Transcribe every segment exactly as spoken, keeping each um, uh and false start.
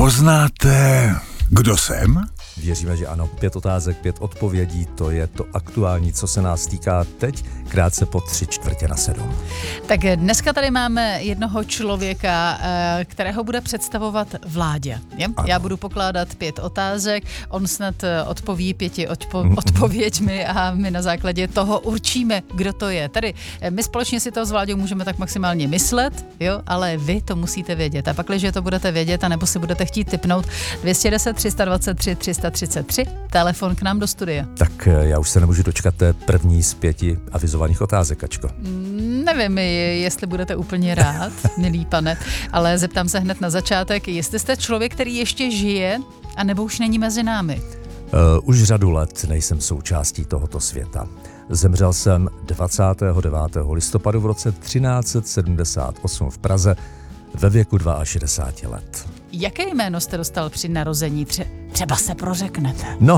Poznáte, kdo jsem? Věříme, že ano. Pět otázek, pět odpovědí, to je to aktuální, co se nás týká teď, krátce po tři čtvrtě na sedm. Tak dneska tady máme jednoho člověka, kterého bude představovat vládě. Já budu pokládat pět otázek, on snad odpoví pěti odpo- odpověďmi a my na základě toho určíme, kdo to je. Tady my společně si to s vládou můžeme tak maximálně myslet, jo, ale vy to musíte vědět. A pak, když to budete vědět, anebo si budete chtít tipnout dvě stě deset, tři sta dvacet tři, tři sta třicet tři, telefon k nám do studia. Tak já už se nemůžu dočkat té první z pěti avizovaných otázek, Ačko. Mm, nevím, jestli budete úplně rád, milý pane, ale zeptám se hned na začátek, jestli jste člověk, který ještě žije, anebo už není mezi námi. Uh, už řadu let nejsem součástí tohoto světa. Zemřel jsem dvacátého devátého listopadu v roce třináct set sedmdesát osm v Praze ve věku šedesáti dvou let. Jaké jméno jste dostal při narození? Tře- třeba se prořeknete. No,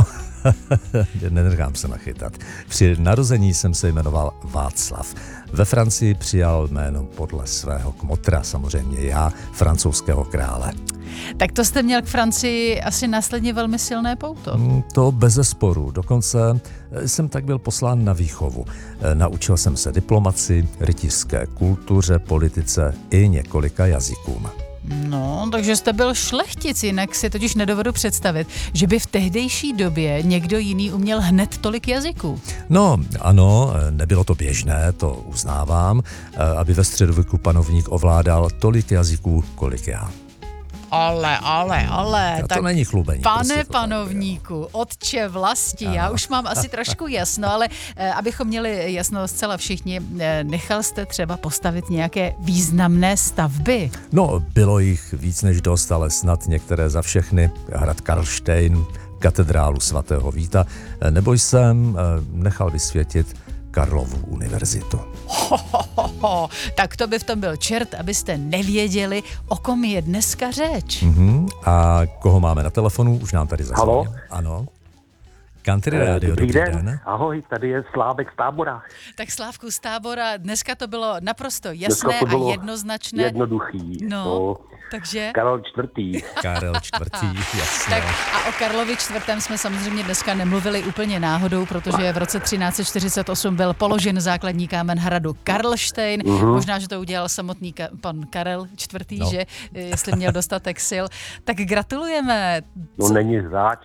nenechám se nachytat. Při narození jsem se jmenoval Václav. Ve Francii přijal jméno podle svého kmotra, samozřejmě já, francouzského krále. Tak to jste měl k Francii asi následně velmi silné pouto. To bezesporu. Dokonce jsem tak byl poslán na výchovu. Naučil jsem se diplomaci, rytířské kultuře, politice i několika jazykům. No, takže jste byl šlechtic, jinak si totiž nedovedu představit, že by v tehdejší době někdo jiný uměl hned tolik jazyků. No, ano, nebylo to běžné, to uznávám, aby ve středověku panovník ovládal tolik jazyků, kolik já. Ale, ale, ale. To není chlubení. Pane prostě panovníku, tak, otče vlasti, ano. Já už mám asi trošku jasno, ale eh, abychom měli jasno zcela všichni, eh, nechal jste třeba postavit nějaké významné stavby? No, bylo jich víc než dost, ale snad některé za všechny. Hrad Karlštejn, katedrálu svatého Víta, nebo jsem eh, nechal vysvětit Karlovu univerzitu. Ho, ho, ho, ho. Tak to by v tom byl čert, abyste nevěděli, o kom je dneska řeč. Uh-huh. A koho máme na telefonu? Už nám tady zazvonil. Halo? Ano. Country Radio, dobrý, dobrý den. den. Ahoj, tady je Slávek z Tábora. Tak Slávku z Tábora, dneska to bylo naprosto jasné to bylo a jednoznačné. Jednoduchý. No, no, takže... Karel čtvrtý. Karel čtvrtý, jasně. Tak a o Karlovi čtvrtém jsme samozřejmě dneska nemluvili úplně náhodou, protože v roce třináct set čtyřicet osm byl položen základní kámen hradu Karlštejn. Uh-huh. Možná, že to udělal samotný ka- pan Karel čtvrtý, no. Že jestli měl dostatek sil. Tak gratulujeme. No není zač.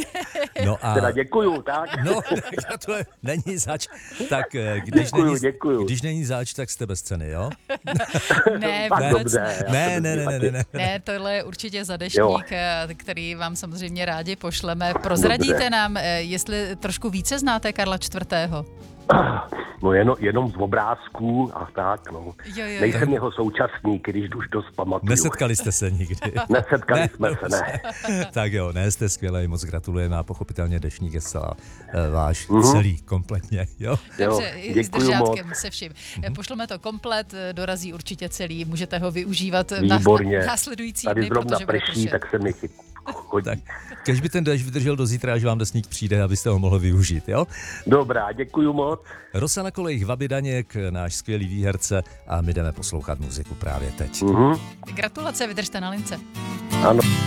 No a... Teda děkuju, tak? No, gratulujem, není zač. Tak když, děkuju, není, děkuju. když není zač, tak jste bez ceny, jo? Ne, tak vůbec dobře, ne, ne, ne, ne, ne, ne. Ne, tohle je určitě zadešník, jo. Který vám samozřejmě rádi pošleme. Prozradíte dobře. Nám, jestli trošku více znáte Karla čtvrtého. No jenom, jenom z obrázků a tak, no. Jo, jo, Nejsem jo. jeho současník, když už dost pamatuju. Nesetkali jste se nikdy? Nesetkali ne, jsme se, ne. Tak jo, ne, jste skvělý, moc gratulujeme a pochopitelně dešník je celá uh, váš uh-huh. celý, kompletně, jo? Dobře, jo, s držátkem se vším. Uh-huh. Pošleme to komplet, dorazí určitě celý, můžete ho využívat výborně. Na následující tady dny, zrovna protože prší, tak se mi chodí. Tak, kež by ten déšť vydržel do zítra, až vám desník přijde, abyste ho mohli využít, jo? Dobrá, děkuju moc. Rosa na kolejích Vaby Daněk, náš skvělý výherce, a my jdeme poslouchat muziku právě teď. Uh-huh. Gratulace, vydržte na lince. Ano.